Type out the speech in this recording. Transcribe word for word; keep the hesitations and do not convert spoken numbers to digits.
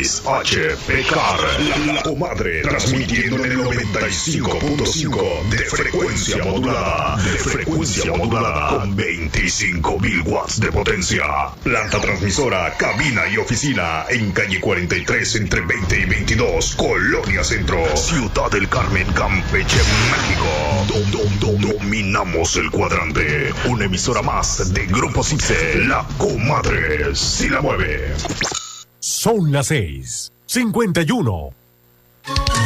seis H P C A R, la, la comadre, transmitiendo en el noventa y cinco punto cinco de frecuencia modulada, de frecuencia modulada, con veinticinco mil watts de potencia. Planta transmisora, cabina y oficina en calle cuarenta y tres entre veinte y veintidós, Colonia Centro, Ciudad del Carmen, Campeche, México. Dom, dom, dom, dominamos el cuadrante. Una emisora más de Grupo Cipse, la comadre si la mueve. Son las seis cincuenta y uno.